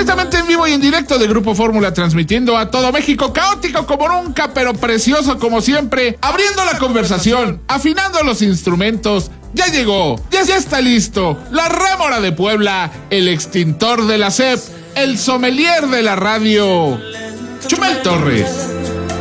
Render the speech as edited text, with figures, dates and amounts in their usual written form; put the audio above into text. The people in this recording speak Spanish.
Completamente en vivo y en directo de Grupo Fórmula, transmitiendo a todo México, caótico como nunca, pero precioso como siempre, abriendo la conversación, afinando los instrumentos. Ya llegó, ya está listo, la Rémora de Puebla, el extintor de la SEP, el sommelier de la radio, Chumel Torres.